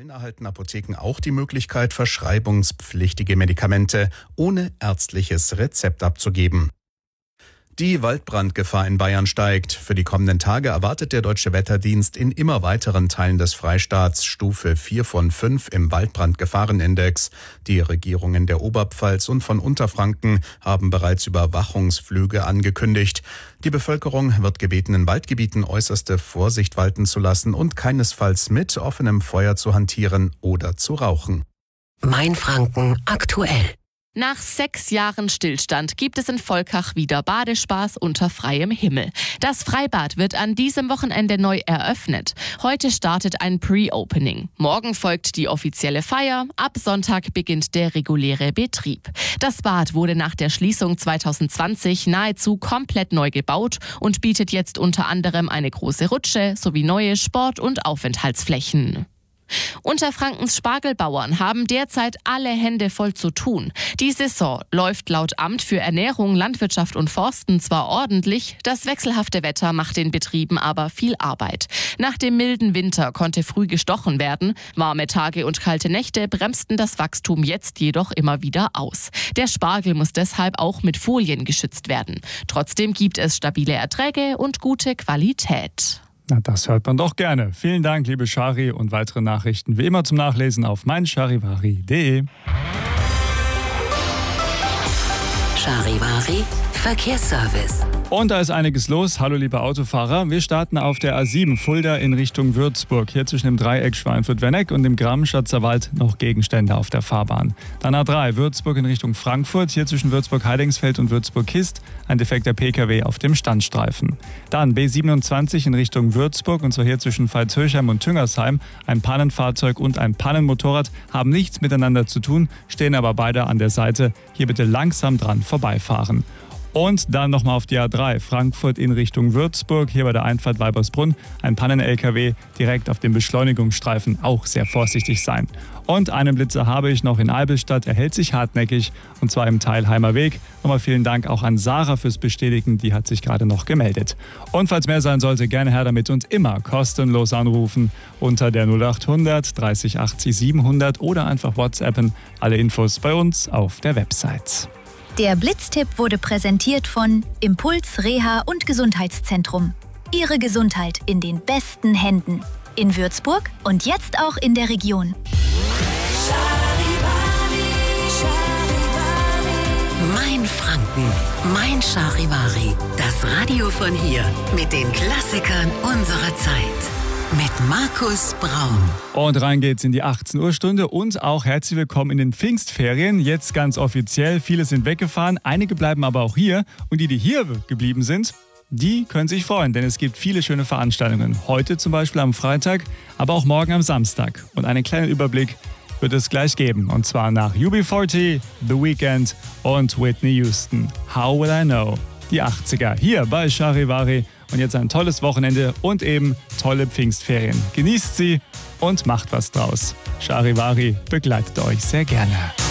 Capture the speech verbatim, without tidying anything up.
Weiterhin erhalten Apotheken auch die Möglichkeit, verschreibungspflichtige Medikamente ohne ärztliches Rezept abzugeben. Die Waldbrandgefahr in Bayern steigt. Für die kommenden Tage erwartet der Deutsche Wetterdienst in immer weiteren Teilen des Freistaats Stufe vier von fünf im Waldbrandgefahrenindex. Die Regierungen der Oberpfalz und von Unterfranken haben bereits Überwachungsflüge angekündigt. Die Bevölkerung wird gebeten, in Waldgebieten äußerste Vorsicht walten zu lassen und keinesfalls mit offenem Feuer zu hantieren oder zu rauchen. Mainfranken aktuell. Nach sechs Jahren Stillstand gibt es in Volkach wieder Badespaß unter freiem Himmel. Das Freibad wird an diesem Wochenende neu eröffnet. Heute startet ein Pre-Opening. Morgen folgt die offizielle Feier. Ab Sonntag beginnt der reguläre Betrieb. Das Bad wurde nach der Schließung zwanzig zwanzig nahezu komplett neu gebaut und bietet jetzt unter anderem eine große Rutsche sowie neue Sport- und Aufenthaltsflächen. Unterfrankens Spargelbauern haben derzeit alle Hände voll zu tun. Die Saison läuft laut Amt für Ernährung, Landwirtschaft und Forsten zwar ordentlich, das wechselhafte Wetter macht den Betrieben aber viel Arbeit. Nach dem milden Winter konnte früh gestochen werden. Warme Tage und kalte Nächte bremsten das Wachstum jetzt jedoch immer wieder aus. Der Spargel muss deshalb auch mit Folien geschützt werden. Trotzdem gibt es stabile Erträge und gute Qualität. Na, das hört man doch gerne. Vielen Dank, liebe Shari, und weitere Nachrichten wie immer zum Nachlesen auf mein charivari punkt de. Charivari Verkehrsservice. Und da ist einiges los. Hallo liebe Autofahrer. Wir starten auf der A sieben Fulda in Richtung Würzburg. Hier zwischen dem Dreieck Schweinfurt-Werneck und dem Gramm-Schatzer Wald noch Gegenstände auf der Fahrbahn. Dann A drei Würzburg in Richtung Frankfurt. Hier zwischen Würzburg-Heidingsfeld und Würzburg-Kist ein defekter P K W auf dem Standstreifen. Dann B siebenundzwanzig in Richtung Würzburg und zwar hier zwischen Pfalzhöchheim und Tüngersheim. Ein Pannenfahrzeug und ein Pannenmotorrad haben nichts miteinander zu tun, stehen aber beide an der Seite. Hier bitte langsam dran vorbeifahren. Und dann nochmal auf die A drei, Frankfurt in Richtung Würzburg, hier bei der Einfahrt Weibersbrunn, ein Pannen-L K W direkt auf dem Beschleunigungsstreifen, auch sehr vorsichtig sein. Und einen Blitzer habe ich noch in Albelstadt, er hält sich hartnäckig und zwar im Teilheimer Weg. Nochmal vielen Dank auch an Sarah fürs Bestätigen, die hat sich gerade noch gemeldet. Und falls mehr sein sollte, gerne her damit und immer kostenlos anrufen unter der null acht hundert dreißig achtzig siebenhundert oder einfach WhatsAppen. Alle Infos bei uns auf der Website. Der Blitztipp wurde präsentiert von Impuls Reha und Gesundheitszentrum. Ihre Gesundheit in den besten Händen. In Würzburg und jetzt auch in der Region. Mainfranken, mein Charivari. Das Radio von hier mit den Klassikern unserer Zeit. Mit Markus Braun. Und rein geht's in die achtzehn Uhr Stunde und auch herzlich willkommen in den Pfingstferien. Jetzt ganz offiziell, viele sind weggefahren, einige bleiben aber auch hier. Und die, die hier geblieben sind, die können sich freuen, denn es gibt viele schöne Veranstaltungen. Heute zum Beispiel am Freitag, aber auch morgen am Samstag. Und einen kleinen Überblick wird es gleich geben. Und zwar nach U B vierzig, The Weeknd und Whitney Houston. How Will I Know? Die achtziger hier bei Charivari. Und jetzt ein tolles Wochenende und eben tolle Pfingstferien. Genießt sie und macht was draus. Charivari begleitet euch sehr gerne.